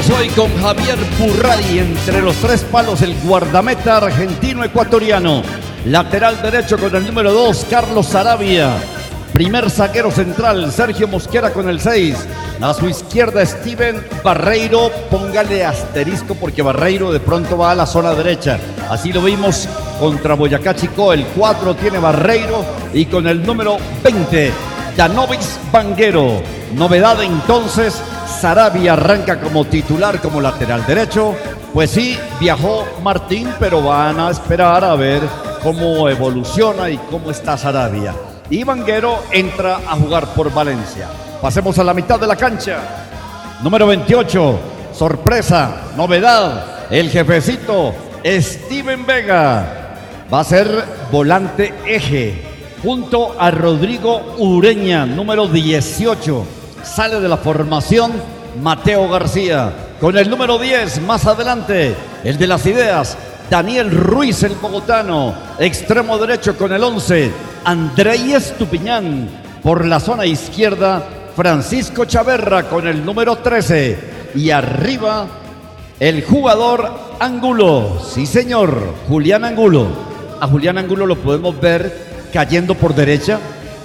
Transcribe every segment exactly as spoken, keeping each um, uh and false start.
Seguimos hoy con Javier Burray, entre los tres palos el guardameta argentino-ecuatoriano. Lateral derecho con el número dos, Carlos Saravia. Primer zaguero central, Sergio Mosquera con el seis. A su izquierda, Steven Barreiro. Póngale asterisco porque Barreiro de pronto va a la zona derecha. Así lo vimos contra Boyacá Chicó. El cuatro tiene Barreiro y con el número veinte, Danovis Vanguero. Novedad entonces, Saravia arranca como titular, como lateral derecho. Pues sí, viajó Martín, pero van a esperar a ver cómo evoluciona y cómo está Saravia. Y Vanguero entra a jugar por Valencia. Pasemos a la mitad de la cancha. Número veintiocho, sorpresa, novedad, el jefecito Steven Vega. Va a ser volante eje junto a Rodrigo Ureña, número dieciocho. Sale de la formación Mateo García. Con el número diez, más adelante, el de las ideas, Daniel Ruiz, el bogotano. Extremo derecho con el once, Andrei Estupiñán. Por la zona izquierda, Francisco Chaverra con el número trece. Y arriba, el jugador Angulo. Sí, señor, Julián Angulo. A Julián Angulo lo podemos ver cayendo por derecha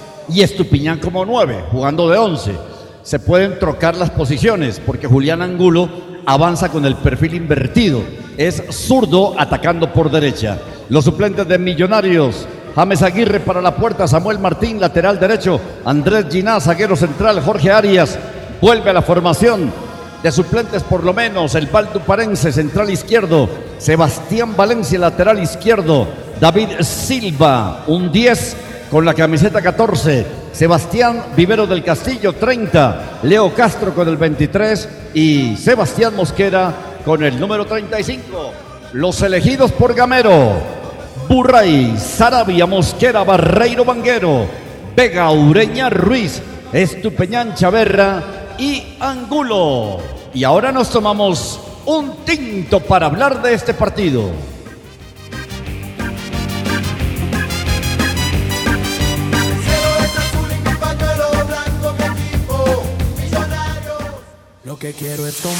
y Estupiñán como nueve, jugando de once. Se pueden trocar las posiciones porque Julián Angulo avanza con el perfil invertido. Es zurdo atacando por derecha. Los suplentes de Millonarios: James Aguirre para la puerta, Samuel Martín lateral derecho, Andrés Giná zaguero central, Jorge Arias vuelve a la formación. De suplentes por lo menos el valduparense central izquierdo, Sebastián Valencia lateral izquierdo, David Silva un diez con la camiseta catorce, Sebastián Vivero del Castillo treinta, Leo Castro con el veintitrés y Sebastián Mosquera con el número treinta y cinco. Los elegidos por Gamero: Burray, Saravia, Mosquera, Barreiro, Vanguero, Vega, Ureña, Ruiz, Estupiñán, Chaverra y Angulo. Y ahora nos tomamos un tinto para hablar de este partido. Lo que quiero es tomar.